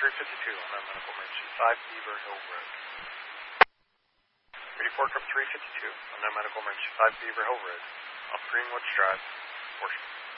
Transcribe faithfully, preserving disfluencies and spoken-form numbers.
three fifty-two on that medical emergency, five Beaver Hill Road. eighty-four Cup three fifty-two on that medical emergency, five Beaver Hill Road, off Greenwoods Drive, Washington.